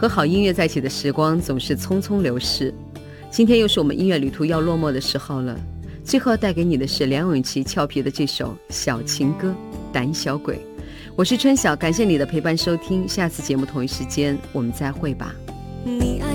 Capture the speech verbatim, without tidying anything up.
和好音乐在一起的时光总是匆匆流逝，今天又是我们音乐旅途要落幕的时候了。最后带给你的是梁咏琪俏皮的这首小情歌《胆小鬼》。我是春晓，感谢你的陪伴收听，下次节目同一时间我们再会吧。 你爱